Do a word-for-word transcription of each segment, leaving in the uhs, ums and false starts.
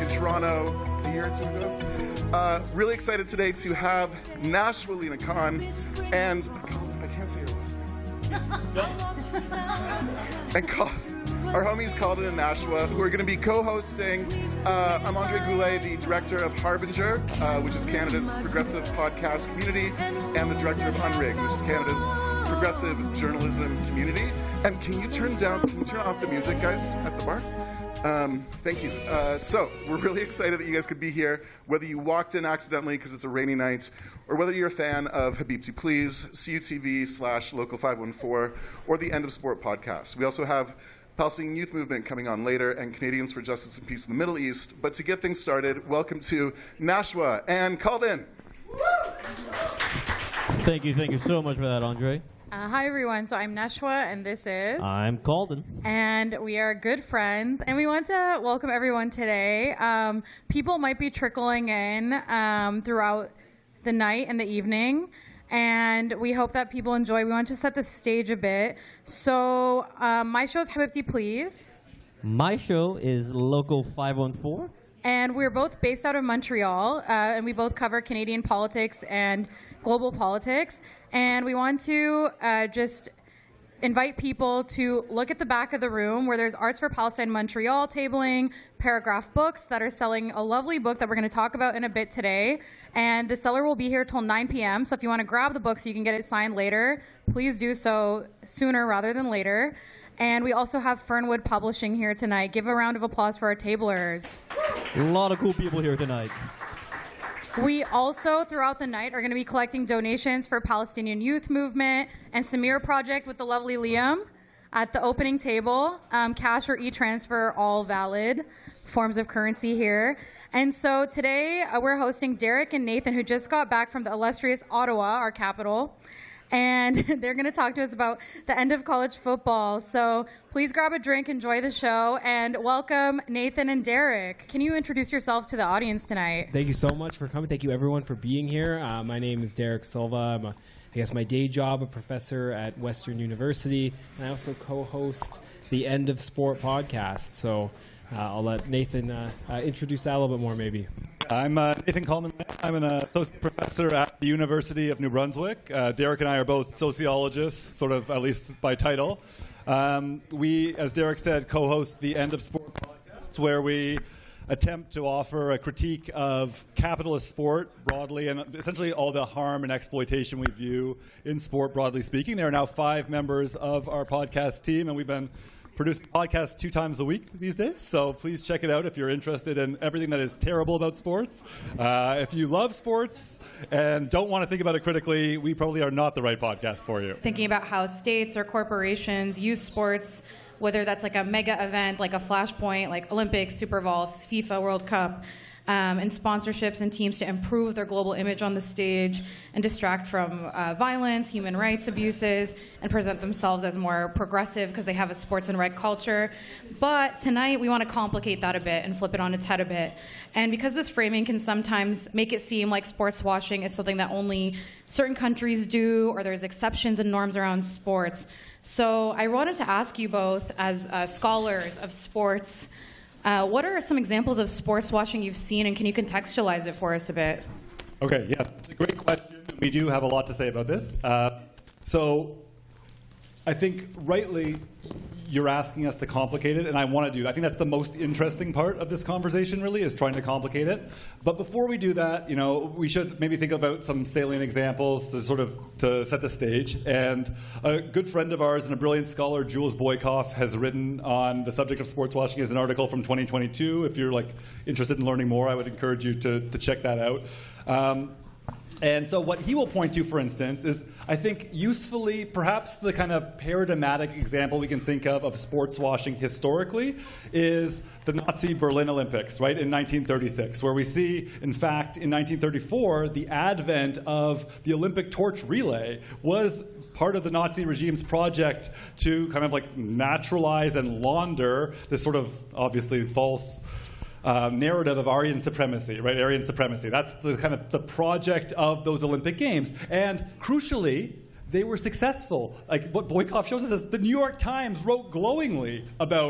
in Toronto a year or two ago. Uh, really excited today to have Nashwa Lena Khan and I can't say her last name. and call, our homies Calden and Nashwa, who are going to be co-hosting. Uh, I'm Andre Goulet, the director of Harbinger, uh, which is Canada's progressive podcast community, and the director of Unrigged, which is Canada's progressive journalism community. And can you turn down, can you turn off the music, guys, at the bar? Um, thank you. Uh, so, we're really excited that you guys could be here, whether you walked in accidentally because it's a rainy night, or whether you're a fan of Habibti Please, C U T V slash Local five one four, or the End of Sport podcast. We also have Palestinian Youth Movement coming on later, and Canadians for Justice and Peace in the Middle East. But to get things started, welcome to Nashwa and Calden. Thank you, thank you so much for that, Andre. Uh, hi, everyone. So I'm Nashwa, and this is... I'm Calden. And we are good friends, and we want to welcome everyone today. Um, people might be trickling in um, throughout the night and the evening, and we hope that people enjoy. We want to set the stage a bit. So um, my show is Habibti Please. My show is Local five one four. And we're both based out of Montreal, uh, and we both cover Canadian politics and global politics. And we want to uh, just invite people to look at the back of the room where there's Arts for Palestine Montreal tabling, Paragraph Books that are selling a lovely book that we're going to talk about in a bit today. And the seller will be here till nine p.m. So if you want to grab the book so you can get it signed later, please do so sooner rather than later. And we also have Fernwood Publishing here tonight. Give a round of applause for our tablers. A lot of cool people here tonight. We also, throughout the night, are going to be collecting donations for Palestinian Youth Movement and Samir Project with the lovely Liam at the opening table. Um, cash or e-transfer, all valid forms of currency here. And so today, uh, we're hosting Derek and Nathan, who just got back from the illustrious Ottawa, our capital. And they're going to talk to us about the end of college football. So please grab a drink, enjoy the show, and welcome Nathan and Derek. Can you introduce yourselves to the audience tonight? Thank you so much for coming. Thank you, everyone, for being here. Uh, my name is Derek Silva. I'm, a, I guess, my day job, a professor at Western University. And I also co-host the End of Sport podcast. So uh, I'll let Nathan uh, uh, introduce that a little bit more, maybe. I'm uh, Nathan Coleman. I'm an uh, associate professor at the University of New Brunswick. Uh, Derek and I are both sociologists, sort of, at least by title. Um, we, as Derek said, co-host the End of Sport podcast, where we attempt to offer a critique of capitalist sport broadly and essentially all the harm and exploitation we view in sport, broadly speaking. There are now five members of our podcast team, and we've been producing podcasts two times a week these days, so please check it out if you're interested in everything that is terrible about sports. Uh, if you love sports and don't want to think about it critically, we probably are not the right podcast for you. Thinking about how states or corporations use sports, whether that's like a mega event, like a flashpoint, like Olympics, Super Bowl, FIFA World Cup, Um, and sponsorships and teams to improve their global image on the stage and distract from uh, violence, human rights abuses, and present themselves as more progressive because they have a sports and rec culture. But tonight we want to complicate that a bit and flip it on its head a bit. And because this framing can sometimes make it seem like sports washing is something that only certain countries do, or there's exceptions and norms around sports. So I wanted to ask you both, as uh, scholars of sports, Uh, what are some examples of sports washing you've seen, and can you contextualize it for us a bit? Okay, yeah, it's a great question. We do have a lot to say about this. Uh, so I think rightly you're asking us to complicate it, and I want to do that. I think that's the most interesting part of this conversation, really, is trying to complicate it. But before we do that, you know, we should maybe think about some salient examples to sort of to set the stage. And a good friend of ours and a brilliant scholar, Jules Boykoff, has written on the subject of sports washing as an article from twenty twenty-two. If you're like interested in learning more, I would encourage you to, to check that out. Um, And so what he will point to, for instance, is, I think, usefully, perhaps the kind of paradigmatic example we can think of of sports washing historically is the Nazi Berlin Olympics, right, in nineteen thirty-six, where we see, in fact, in nineteen thirty-four, the advent of the Olympic torch relay was part of the Nazi regime's project to kind of like naturalize and launder this sort of obviously false Uh, narrative of Aryan supremacy, right? Aryan supremacy. That's the kind of the project of those Olympic Games. And crucially, they were successful. Like what Boykoff shows us is the New York Times wrote glowingly about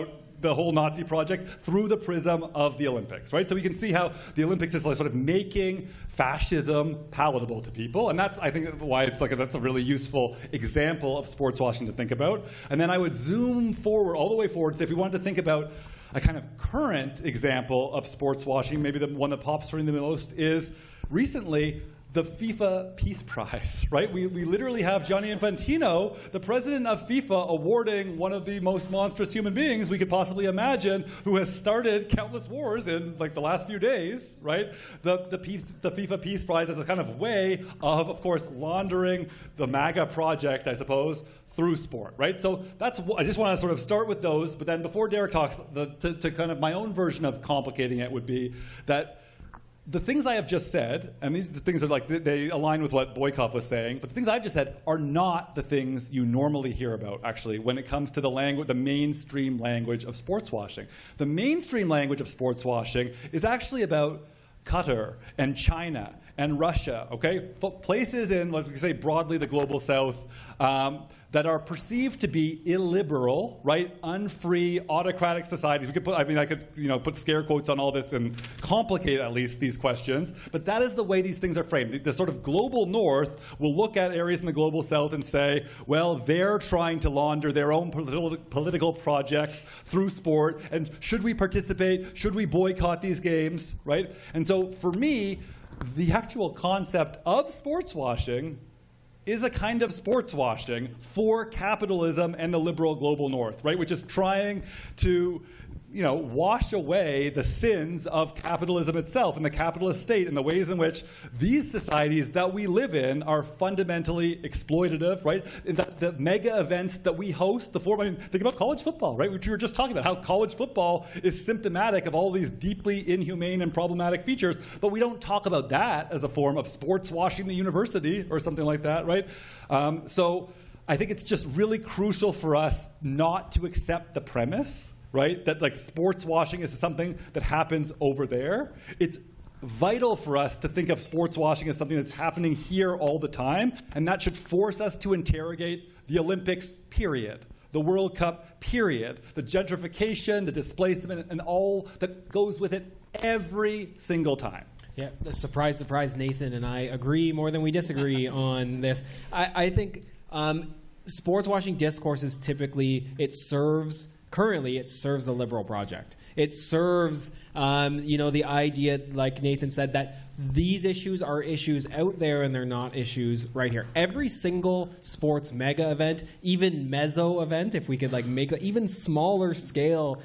the whole Nazi project through the prism of the Olympics, right? So we can see how the Olympics is like sort of making fascism palatable to people, and that's, I think, why it's like a, that's a really useful example of sports washing to think about. And then I would zoom forward, all the way forward, so if we wanted to think about a kind of current example of sports washing, maybe the one that pops for me the most is recently the FIFA Peace Prize, right? We, we literally have Gianni Infantino, the president of FIFA, awarding one of the most monstrous human beings we could possibly imagine, who has started countless wars in like the last few days, right? The, the, peace, the FIFA Peace Prize as a kind of way of, of course, laundering the MAGA project, I suppose, through sport, right? So that's, I just want to sort of start with those, but then before Derek talks, the, to, to kind of my own version of complicating it would be that the things I have just said, and these things are like, they align with what Boykov was saying, but the things I've just said are not the things you normally hear about, actually, when it comes to the language, the mainstream language of sports washing. The mainstream language of sports washing is actually about Qatar and China and Russia, okay? Places in, let's say broadly, the global south, um, that are perceived to be illiberal, right? Unfree, autocratic societies. We could put, I mean, I could, you know, put scare quotes on all this and complicate at least these questions, but that is the way these things are framed. The, the sort of global north will look at areas in the global south and say, well, they're trying to launder their own politi- political projects through sport, and should we participate? Should we boycott these games, right? And so for me, the actual concept of sports washing is a kind of sports washing for capitalism and the liberal global north, right? Which is trying to, you know, wash away the sins of capitalism itself and the capitalist state and the ways in which these societies that we live in are fundamentally exploitative, right? And that the mega events that we host, the form, I mean, think about college football, right? Which we were just talking about, how college football is symptomatic of all these deeply inhumane and problematic features, but we don't talk about that as a form of sports washing the university or something like that, right? Um, so I think it's just really crucial for us not to accept the premise, right, that like sports washing is something that happens over there. It's vital for us to think of sports washing as something that's happening here all the time, and that should force us to interrogate the Olympics, period, the World Cup, period, the gentrification, the displacement, and all that goes with it every single time. Yeah, surprise, surprise, Nathan and I agree more than we disagree on this. I, I think um, sports washing discourse is typically, it serves Currently, it serves the liberal project. It serves, um, you know, the idea, like Nathan said, that these issues are issues out there and they're not issues right here. Every single sports mega event, even meso event, if we could like make even smaller scale,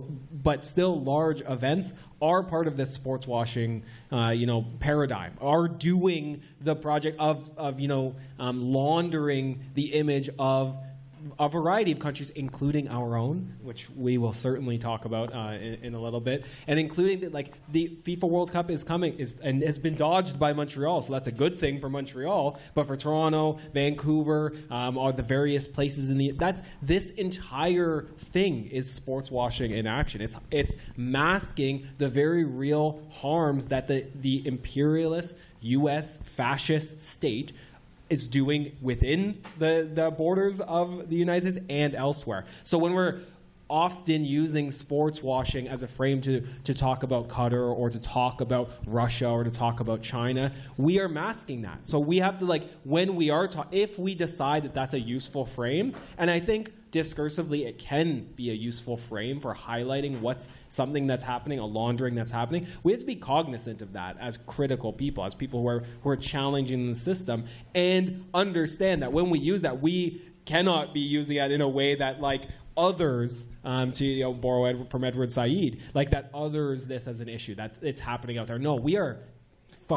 but still large events, are part of this sports washing, uh, you know, paradigm. Are doing the project of, of you know, um, laundering the image of a variety of countries, including our own, which we will certainly talk about uh, in, in a little bit, and including the, like the FIFA World Cup is coming is and has been dodged by Montreal, so that's a good thing for Montreal. But for Toronto, Vancouver, um, are the various places in the that's this entire thing is sports washing in action. It's it's masking the very real harms that the the imperialist U S fascist state is doing within the, the borders of the United States and elsewhere. So when we're often using sports washing as a frame to, to talk about Qatar or to talk about Russia or to talk about China, we are masking that. So we have to, like, when we are, ta- if we decide that that's a useful frame, and I think discursively it can be a useful frame for highlighting what's something that's happening, a laundering that's happening, we have to be cognizant of that as critical people, as people who are, who are challenging the system, and understand that when we use that, we cannot be using that in a way that, like, others, um, to you know, borrow Ed, from Edward Said, like that others this as an issue, that it's happening out there. No, we are f-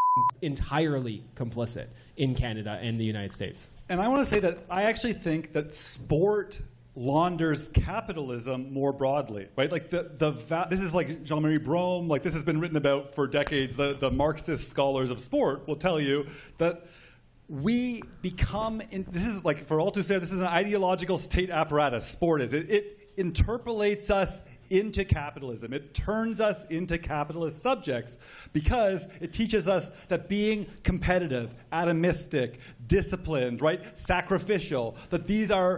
entirely complicit in Canada and the United States. And I want to say that I actually think that sport launders capitalism more broadly, right? Like the the va- this is like Jean-Marie Brome, like this has been written about for decades. The the Marxist scholars of sport will tell you that we become, in, this is like, for all to say, this is an ideological state apparatus, sport is. It, it interpolates us into capitalism. It turns us into capitalist subjects because it teaches us that being competitive, atomistic, disciplined, right, sacrificial, that these are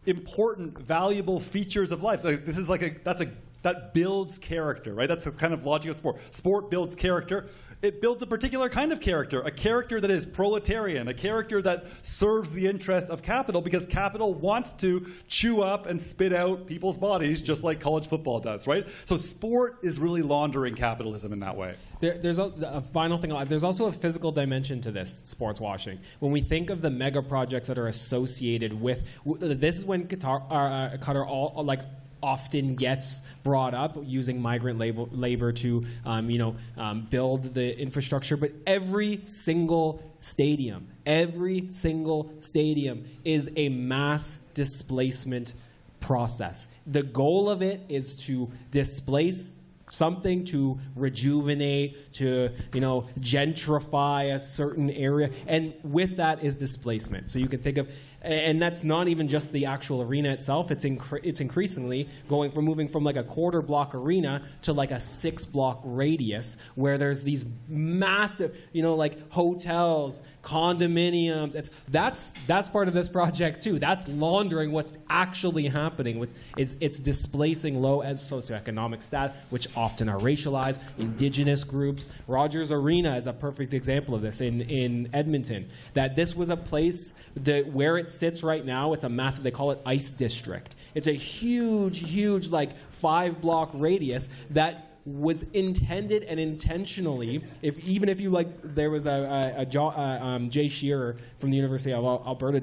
important, valuable features of life. Like, this is like a that's a that builds character, right? That's the kind of logic of sport. Sport builds character. It builds a particular kind of character, a character that is proletarian, a character that serves the interests of capital, because capital wants to chew up and spit out people's bodies just like college football does, right? So sport is really laundering capitalism in that way. There, there's a, a final thing. There's also a physical dimension to this sports washing. When we think of the mega projects that are associated with, this is when Qatar, uh, Qatar all like. often gets brought up, using migrant labor, labor to um, you know, um, build the infrastructure. But every single stadium, every single stadium is a mass displacement process. The goal of it is to displace something, to rejuvenate, to, you know, gentrify a certain area, and with that is displacement. So you can think of, and that's not even just the actual arena itself. It's incre- it's increasingly going from moving from like a quarter block arena to like a six block radius, where there's these massive, you know, like hotels, condominiums. It's that's that's part of this project too. That's laundering what's actually happening. With it's it's displacing low as socioeconomic status, which often are racialized, indigenous groups. Rogers Arena is a perfect example of this in in Edmonton. That this was a place that where it sits right now, it's a massive, they call it ICE district. It's a huge, huge, like five block radius that was intended and intentionally, if even if you like, there was a, a, a, a um, Jay Shearer from the University of Alberta